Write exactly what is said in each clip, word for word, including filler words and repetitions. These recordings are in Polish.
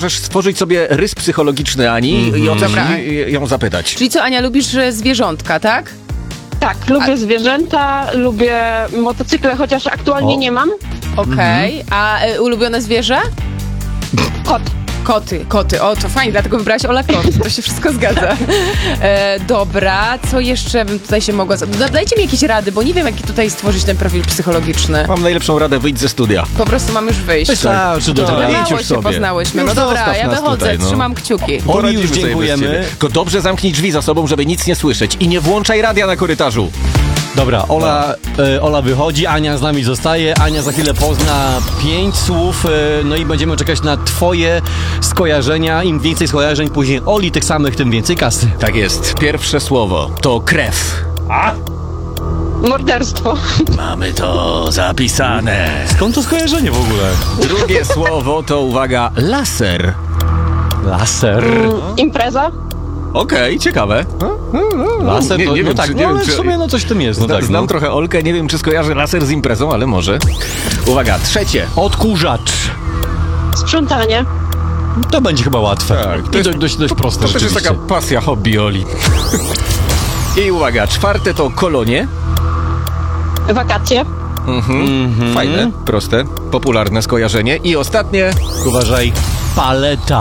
możesz stworzyć sobie rys psychologiczny Ani mm-hmm. i o co ją zapytać. Czyli co, Ania, lubisz zwierzątka, tak? Tak, lubię A... zwierzęta, lubię motocykle, chociaż aktualnie o. nie mam. Okej, okay. A y, ulubione zwierzę? Kot. Koty, koty, o to fajnie, dlatego wybrałaś Ola kot, to się wszystko zgadza. E, dobra, co jeszcze bym tutaj się mogła... Dajcie mi jakieś rady, bo nie wiem, jaki tutaj stworzyć ten profil psychologiczny. Mam najlepszą radę, wyjdź ze studia. Po prostu mam już wyjść. Wystarczy, do dobra, mało się poznałyśmy. No dobra, ja wychodzę, tutaj, no. trzymam kciuki. Oli, już dziękujemy. Tylko dobrze zamknij drzwi za sobą, żeby nic nie słyszeć i nie włączaj radia na korytarzu. Dobra, Ola, e, Ola wychodzi, Ania z nami zostaje, Ania za chwilę pozna pięć słów, e, no i będziemy czekać na twoje skojarzenia. Im więcej skojarzeń później Oli, tych samych, tym więcej kasy. Tak jest. Pierwsze słowo to krew. A? Morderstwo. Mamy to zapisane. Skąd to skojarzenie w ogóle? Drugie słowo to, uwaga, laser. Laser. Mm, impreza. Okej, okay, ciekawe. Laser, nie, to, nie no wiem, tak, czy, no, nie ale wiem, w sumie no coś w tym jest. No Zna, tak, znam no. trochę Olkę, nie wiem, czy skojarzy laser z imprezą, ale może. Uwaga, trzecie. Odkurzacz. Sprzątanie. To będzie chyba łatwe. Tak, to jest dość, dość proste. To też jest taka pasja, hobby Oli. I uwaga, czwarte to kolonie. Wakacje. Mhm. Mm-hmm. Fajne, proste, popularne skojarzenie. I ostatnie, uważaj, paleta.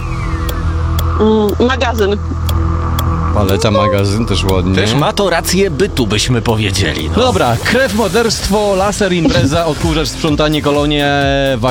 Mm, magazyn. Paleta, magazyn, też ładnie. Też ma to rację bytu, byśmy powiedzieli. No, no dobra, krew, morderstwo, laser, impreza, odkurzacz, sprzątanie, kolonie, wakacje.